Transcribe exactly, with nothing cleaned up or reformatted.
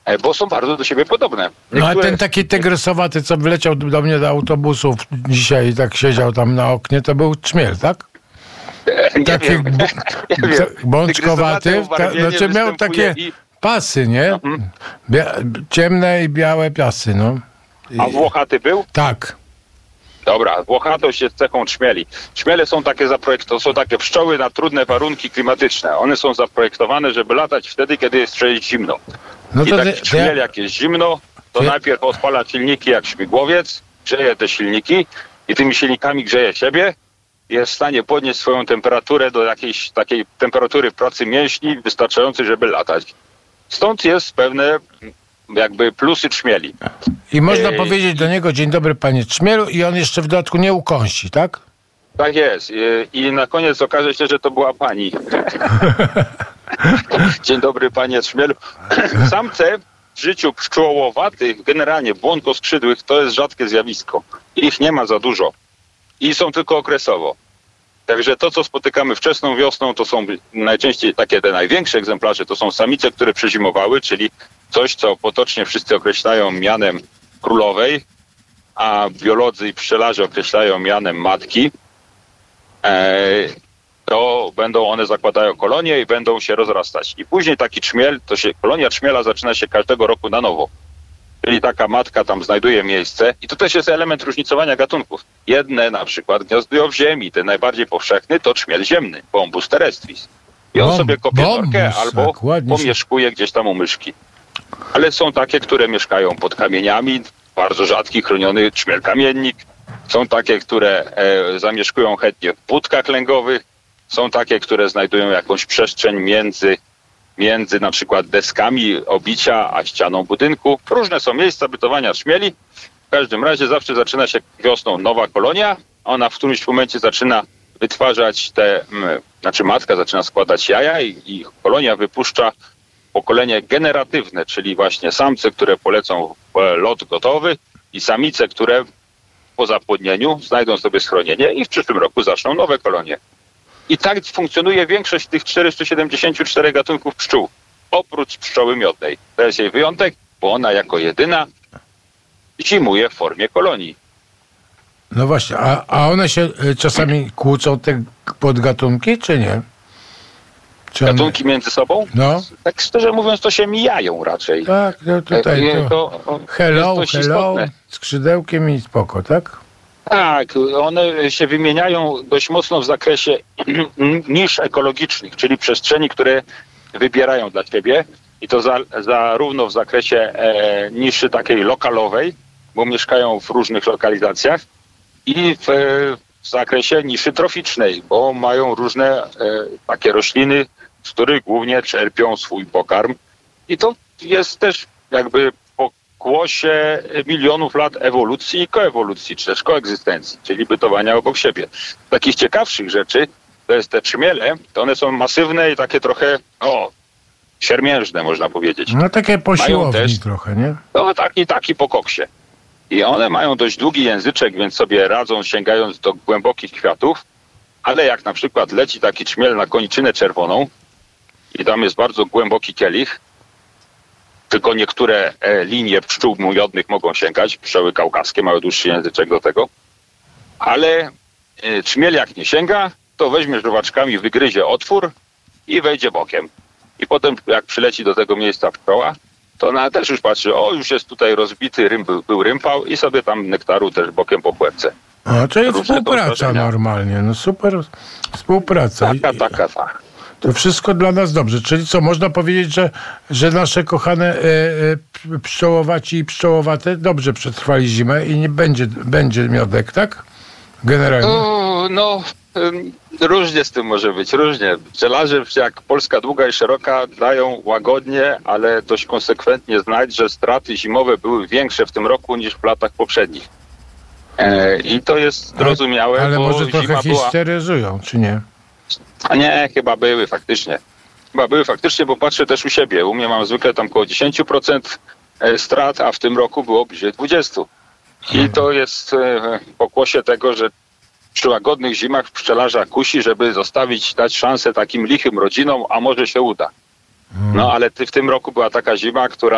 bo są bardzo do siebie podobne. Niektóre... No a ten taki tygrysowaty, co wleciał do mnie do autobusów dzisiaj i tak siedział tam na oknie, to był czmiel, tak? Nie Taki wiem, b- nie wiem. bączkowaty, ta, znaczy miał takie i... pasy, nie? Mhm. Bia- ciemne i białe pasy, no. I... A włochaty był? Tak. Dobra, włochatość jest cechą trzmieli. Trzmiele są takie zaprojektowane, są takie pszczoły na trudne warunki klimatyczne. One są zaprojektowane, żeby latać wtedy, kiedy jest wszędzie zimno. No I to taki ty- trzmiel, ty- jak jest zimno, to ty- najpierw odpala silniki jak śmigłowiec, grzeje te silniki i tymi silnikami grzeje siebie. Jest w stanie podnieść swoją temperaturę do jakiejś takiej temperatury w pracy mięśni wystarczającej, żeby latać. Stąd jest pewne jakby plusy trzmieli. I można Ej, powiedzieć do niego: dzień dobry, panie trzmielu, i on jeszcze w dodatku nie ukąsi, tak? Tak jest. I, I na koniec okaże się, że to była pani. Dzień dobry, panie trzmielu. Samce w życiu pszczołowatych, generalnie błonkoskrzydłych, to jest rzadkie zjawisko. Ich nie ma za dużo. I są tylko okresowo. Także to, co spotykamy wczesną wiosną, to są najczęściej takie te największe egzemplarze, to są samice, które przezimowały, czyli coś, co potocznie wszyscy określają mianem królowej, a biolodzy i pszczelarze określają mianem matki. Eee, to będą one zakładają kolonie i będą się rozrastać. I później taki trzmiel, to się, kolonia trzmiela zaczyna się każdego roku na nowo. Czyli taka matka tam znajduje miejsce i to też jest element różnicowania gatunków. Jedne na przykład gniazdują w ziemi, ten najbardziej powszechny to trzmiel ziemny, Bombus terrestris. I on Bom- sobie kopie bombus, norkę albo tak, ładnie się- pomieszkuje gdzieś tam u myszki. Ale są takie, które mieszkają pod kamieniami, bardzo rzadki, chroniony trzmiel kamiennik. Są takie, które e, zamieszkują chętnie w budkach lęgowych. Są takie, które znajdują jakąś przestrzeń między między na przykład deskami obicia a ścianą budynku. Różne są miejsca bytowania trzmieli. W każdym razie zawsze zaczyna się wiosną nowa kolonia. Ona w którymś momencie zaczyna wytwarzać te, mm, znaczy matka zaczyna składać jaja i, i kolonia wypuszcza pokolenie generatywne, czyli właśnie samce, które polecą w lot gotowy i samice, które po zapłodnieniu znajdą sobie schronienie i w przyszłym roku zaczną nowe kolonie. I tak funkcjonuje większość tych czterystu siedemdziesięciu czterech gatunków pszczół, oprócz pszczoły miodnej. To jest jej wyjątek, bo ona jako jedyna zimuje w formie kolonii. No właśnie, a, a one się y, czasami kłócą, te podgatunki, czy nie? Czy one... Gatunki między sobą? No. Tak szczerze mówiąc, to się mijają raczej. Tak, no tutaj E, to, to hello, jest dość hello, istotne. skrzydełkiem i spoko, tak? Tak, one się wymieniają dość mocno w zakresie nisz ekologicznych, czyli przestrzeni, które wybierają dla ciebie i to za, zarówno w zakresie e, niszy takiej lokalowej, bo mieszkają w różnych lokalizacjach i w, w zakresie niszy troficznej, bo mają różne e, takie rośliny, z których głównie czerpią swój pokarm i to jest też jakby pokłosie milionów lat ewolucji i koewolucji, czy też koegzystencji, czyli bytowania obok siebie. Z takich ciekawszych rzeczy, to jest te trzmiele, to one są masywne i takie trochę, o, siermiężne można powiedzieć. No takie po Mają siłowni też- trochę, nie? No taki, taki po koksie. I one mają dość długi języczek, więc sobie radzą sięgając do głębokich kwiatów, ale jak na przykład leci taki trzmiel na koniczynę czerwoną i tam jest bardzo głęboki kielich, tylko niektóre e, linie pszczół miodnych mogą sięgać, pszczoły kaukaskie mają dłuższy języczek do tego, ale e, trzmiel jak nie sięga, to weźmie żuwaczkami, wygryzie otwór i wejdzie bokiem. I potem jak przyleci do tego miejsca pszczoła, to ona też już patrzy, o już jest tutaj rozbity, rym, był, był rympał i sobie tam nektaru też bokiem po płetce. O, czyli Różne współpraca zdarzenia. normalnie, no super współpraca. I- Taka, taka, taka. To wszystko dla nas dobrze. Czyli co, można powiedzieć, że, że nasze kochane e, e, pszczołowaci i pszczołowate dobrze przetrwali zimę i nie będzie, będzie miodek, tak? Generalnie. O, no, ym, różnie z tym może być, różnie. Pszczelarze, jak Polska długa i szeroka, dają łagodnie, ale dość konsekwentnie znać, że straty zimowe były większe w tym roku niż w latach poprzednich. E, I to jest zrozumiałe, Ale bo może trochę zima była... histeryzują, czy nie? A nie, chyba były faktycznie. Chyba były faktycznie, bo patrzę też u siebie. U mnie mam zwykle tam około dziesięć procent strat, a w tym roku było bliżej dwadzieścia procent. I to jest e, pokłosie tego, że przy łagodnych zimach pszczelarza kusi, żeby zostawić, dać szansę takim lichym rodzinom, a może się uda. No ale ty, w tym roku była taka zima, która